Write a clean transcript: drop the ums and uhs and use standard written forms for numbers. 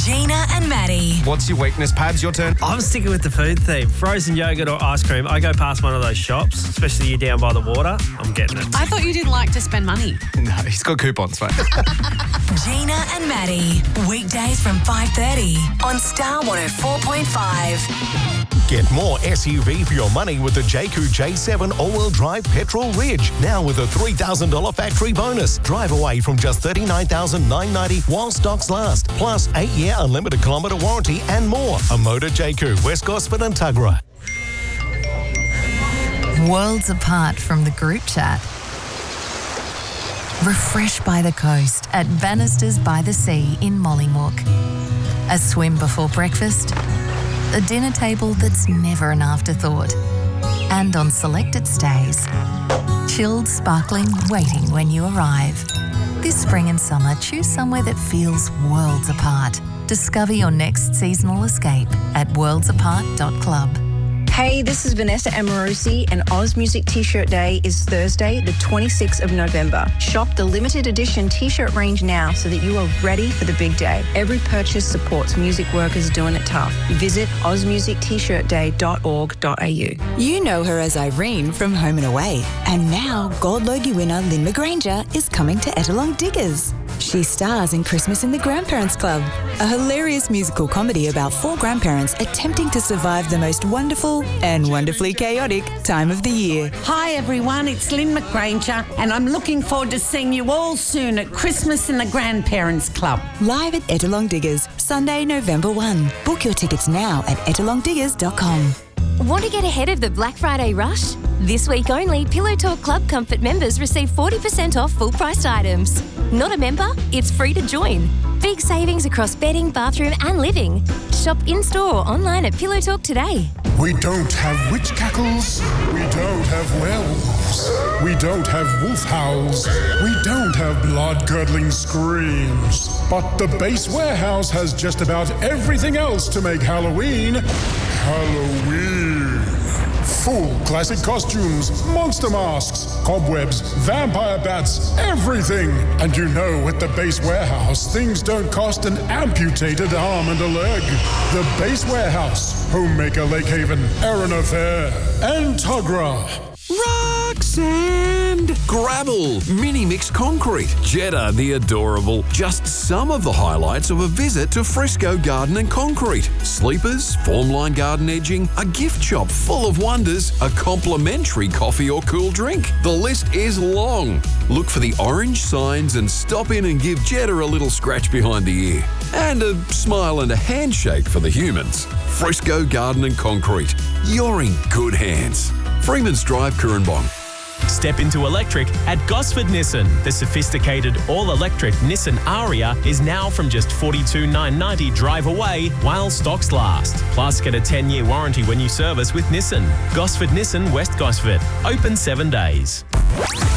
Gina and Maddie. What's your weakness, Pabs? Your turn. I'm sticking with the food theme. Frozen yogurt or ice cream. I go past one of those shops, especially you're down by the water. I'm getting it. I thought you didn't like to spend money. No, he's got coupons, mate. Gina and Maddie. Weekdays from 5:30 on Star 104.5. Get more SUV for your money with the Jayco J7 all-wheel drive petrol Ridge. Now with a $3,000 factory bonus. Drive away from just $39,990 while stocks last. Plus 8-year unlimited kilometre warranty and more. A Motor Jayco, West Gosford and Tuggerah. Worlds apart from the group chat. Refresh by the coast at Bannisters by the Sea in Mollymook. A swim before breakfast. A dinner table that's never an afterthought. And on selected stays, chilled, sparkling, waiting when you arrive. This spring and summer, choose somewhere that feels worlds apart. Discover your next seasonal escape at worldsapart.club. Hey, this is Vanessa Amarusi, and Oz Music T-Shirt Day is Thursday, the 26th of November. Shop the limited edition T-shirt range now so that you are ready for the big day. Every purchase supports music workers doing it tough. Visit ozmusictshirtday.org.au. You know her as Irene from Home and Away. And now Gold Logie winner Lynn McGranger is coming to Ettalong Diggers. She stars in Christmas in the Grandparents Club, a hilarious musical comedy about 4 grandparents attempting to survive the most wonderful and wonderfully chaotic time of the year. Hi everyone, it's Lynn McGranger and I'm looking forward to seeing you all soon at Christmas in the Grandparents Club. Live at Ettalong Diggers, Sunday, November 1. Book your tickets now at ettalongdiggers.com. Want to get ahead of the Black Friday rush? This week only, Pillow Talk Club Comfort members receive 40% off full-priced items. Not a member? It's free to join. Big savings across bedding, bathroom and living. Shop in-store or online at Pillow Talk today. We don't have witch cackles. We don't have werewolves. We don't have wolf howls. We don't have blood-curdling screams. But the Base Warehouse has just about everything else to make Halloween Halloween. Full classic costumes, monster masks, cobwebs, vampire bats, everything. And you know, at the Base Warehouse, things don't cost an amputated arm and a leg. The Base Warehouse, Homemaker Lake Haven, Erina Fair, and Tuggerah. Rock sand, gravel, mini mix concrete, Jetta the adorable. Just some of the highlights of a visit to Frisco Garden and Concrete. Sleepers, formline garden edging, a gift shop full of wonders, a complimentary coffee or cool drink. The list is long. Look for the orange signs and stop in and give Jetta a little scratch behind the ear. And a smile and a handshake for the humans. Frisco Garden and Concrete. You're in good hands. Freeman's Drive, Currumbong. Step into electric at Gosford Nissan. The sophisticated all-electric Nissan Aria is now from just $42,990 drive away while stocks last. Plus, get a 10-year warranty when you service with Nissan. Gosford Nissan, West Gosford. Open 7 days.